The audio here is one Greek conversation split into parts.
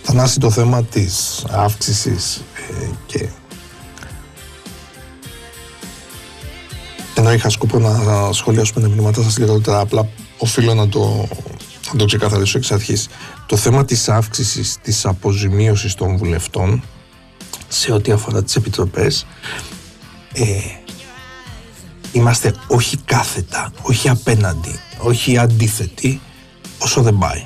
Θανάση, το θέμα της αύξησης και ενώ είχα σκοπό να σχολιάσουμε τα μηνύματά σας λιγότερα, απλά οφείλω να το ξεκαθαρίσω εξ αρχής. Το θέμα της αύξησης της αποζημίωσης των βουλευτών σε ό,τι αφορά τις επιτροπές, είμαστε όχι κάθετα, όχι απέναντι, όχι αντίθετοι, όσο δεν πάει.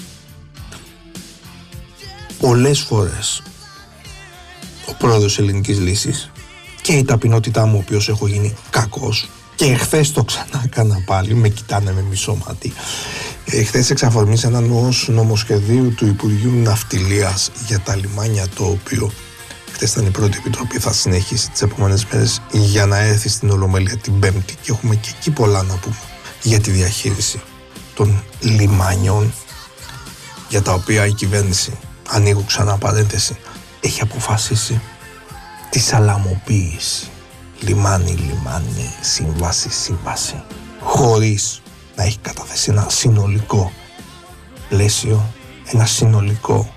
Πολλές φορές ο πρόεδρος Ελληνικής Λύσης και η ταπεινότητά μου, ο οποίος έχω γίνει κακός, και εχθές το ξανά έκανα πάλι, με κοιτάνε με μισό μάτι. Εχθές εξαφορμήσε ένα νομοσχεδίου του Υπουργείου Ναυτιλίας για τα λιμάνια, το οποίο χθες ήταν η πρώτη επιτροπή, θα συνεχίσει τις επόμενες μέρες για να έρθει στην Ολομέλεια την Πέμπτη, και έχουμε και εκεί πολλά να πούμε για τη διαχείριση των λιμάνιων, για τα οποία η κυβέρνηση, ανοίγω ξανά παρένθεση, έχει αποφασίσει τη σαλαμοποίηση. Λιμάνι, σύμβαση, χωρίς να έχει καταθέσει ένα συνολικό πλαίσιο, ένα συνολικό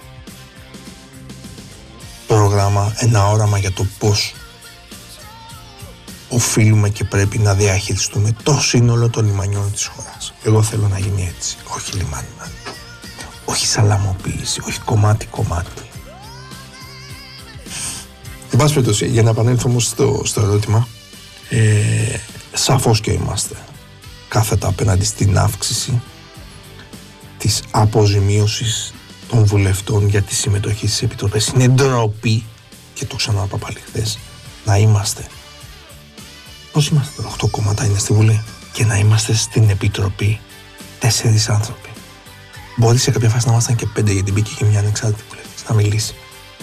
πρόγραμμα, ένα όραμα για το πώς οφείλουμε και πρέπει να διαχειριστούμε το σύνολο των λιμανιών της χώρας. Εγώ θέλω να γίνει έτσι, όχι λιμάνι, όχι σαλαμοποίηση, όχι κομμάτι. Εν πάση περιπτώσει, για να επανέλθω όμως στο ερώτημα, σαφώς και είμαστε κάθετα απέναντι στην αύξηση της αποζημίωσης των βουλευτών για τη συμμετοχή στις επιτροπές. Είναι ντροπή, και το ξαναπά πάλι χθες, να είμαστε, πώς είμαστε τώρα, 8 κόμματα είναι στη Βουλή, και να είμαστε στην επιτροπή 4 άνθρωποι. Μπορεί σε κάποια φάση να ήμασταν και 5, γιατί μπήκε και μια ανεξάρτητη βουλευτής να μιλήσει.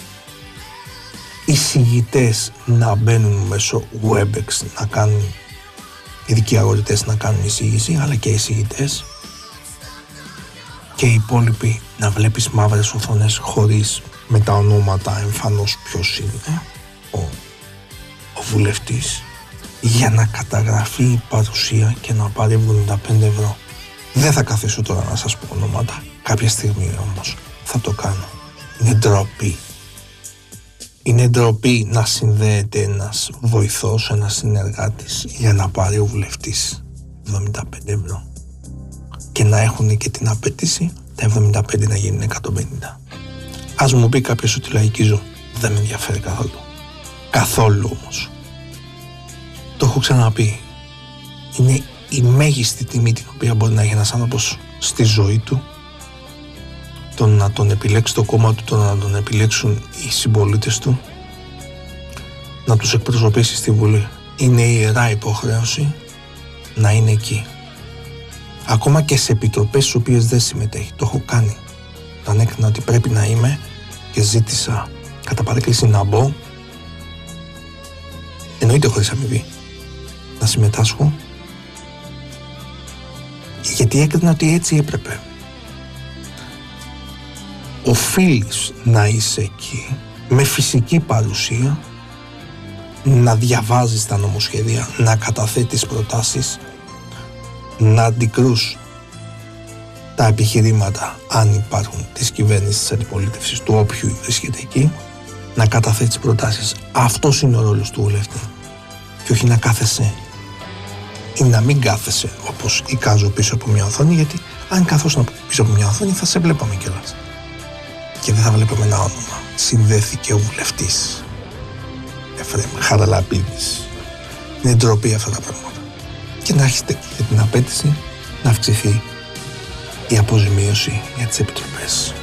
Οι συγητές να μπαίνουν μέσω Webex, να κάνουν ειδικοί αγορητές να κάνουν εισήγηση, αλλά και οι συγητές, και οι υπόλοιποι να βλέπεις μαύρες οθόνες χωρίς με τα ονόματα εμφανώς ποιος είναι ο βουλευτής, για να καταγραφεί η παρουσία και να πάρει 75 ευρώ. Δεν θα καθίσω τώρα να σας πω ονόματα, κάποια στιγμή όμως θα το κάνω. Είναι ντροπή. Είναι ντροπή να συνδέεται ένας βοηθός, ένας συνεργάτης, για να πάρει ο βουλευτής 75 ευρώ, και να έχουν και την απέτηση τα 75 να γίνουν 150. Ας μου πει κάποιος ότι λαϊκίζω, δεν με ενδιαφέρει καθόλου. Καθόλου όμως. Το έχω ξαναπεί. Είναι η μέγιστη τιμή την οποία μπορεί να έχει ένας άνθρωπος στη ζωή του, το να τον επιλέξει το κόμμα του, το να τον επιλέξουν οι συμπολίτες του, να τους εκπροσωπήσει στη Βουλή. Είναι ιερά υποχρέωση να είναι εκεί. Ακόμα και σε επιτροπές στις οποίες δεν συμμετέχει. Το έχω κάνει. Όταν έκρινα ότι πρέπει να είμαι και ζήτησα κατά παρέκκληση να μπω, εννοείται χωρίς αμοιβή, να συμμετάσχω, γιατί έκρινα ότι έτσι έπρεπε. Οφείλεις να είσαι εκεί με φυσική παρουσία, να διαβάζεις τα νομοσχέδια, να καταθέτεις προτάσεις, να αντικρούς τα επιχειρήματα, αν υπάρχουν, της κυβέρνησης, της αντιπολίτευσης, του όποιου βρίσκεται εκεί, να καταθέτεις προτάσεις. Αυτός είναι ο ρόλος του βουλευτή, και όχι να κάθεσαι ή να μην κάθεσαι όπως εικάζω πίσω από μια οθόνη, γιατί αν καθόσουν πίσω από μια οθόνη θα σε βλέπαμε κιόλας και δεν θα βλέπαμε ένα όνομα. Συνδέθηκε ο βουλευτής Εφραίμ Χαραλαμπίδης. Είναι ντροπή αυτά τα πράγματα. Και να έχετε και την απέτηση να αυξηθεί η αποζημίωση για τις επιτροπές.